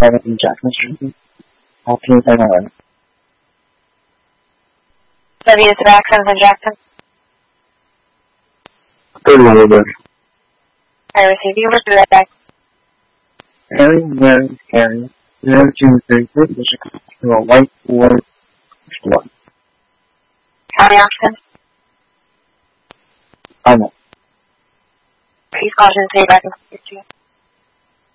in Jackson Street. Please hang on. W is Accents in Jackson. 31 over. I receive you. Where's that back? Harry, Mary, Harry, 0236, the Chicago White Ford 1. County Austin. I'm Please call and say back and speak to you.